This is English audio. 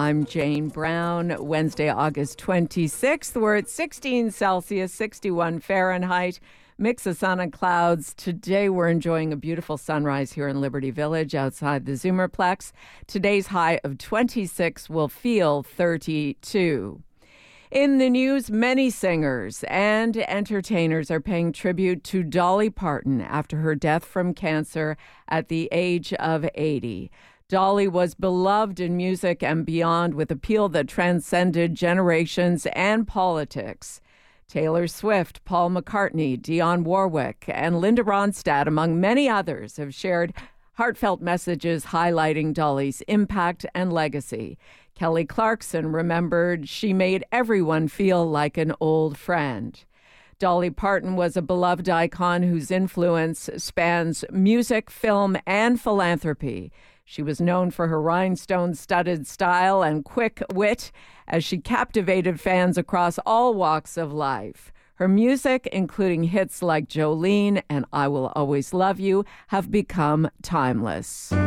I'm Jane Brown. Wednesday, August 26th. We're at 16 Celsius, 61 Fahrenheit. Mix of sun and clouds. Today we're enjoying a beautiful sunrise here in Liberty Village outside the Zoomerplex. Today's high of 26 will feel 32. In the news, many singers and entertainers are paying tribute to Dolly Parton after her death from cancer at the age of 80. Dolly was beloved in music and beyond with appeal that transcended generations and politics. Taylor Swift, Paul McCartney, Dionne Warwick, and Linda Ronstadt, among many others, have shared heartfelt messages highlighting Dolly's impact and legacy. Kelly Clarkson remembered she made everyone feel like an old friend. Dolly Parton was a beloved icon whose influence spans music, film, and philanthropy. She was known for her rhinestone-studded style and quick wit as she captivated fans across all walks of life. Her music, including hits like Jolene and I Will Always Love You, have become timeless.